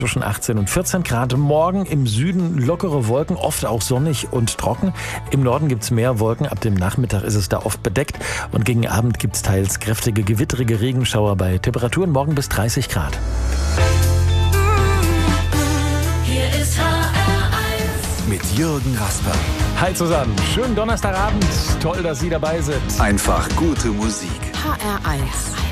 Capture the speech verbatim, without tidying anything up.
Zwischen achtzehn und vierzehn Grad. Morgen im Süden lockere Wolken, oft auch sonnig und trocken. Im Norden gibt es mehr Wolken. Ab dem Nachmittag ist es da oft bedeckt. Und gegen Abend gibt es teils kräftige, gewitterige Regenschauer bei Temperaturen morgen bis dreißig Grad. Hier ist H R eins mit Jürgen Rasper. Hi zusammen, schönen Donnerstagabend. Toll, dass Sie dabei sind. Einfach gute Musik. H R eins.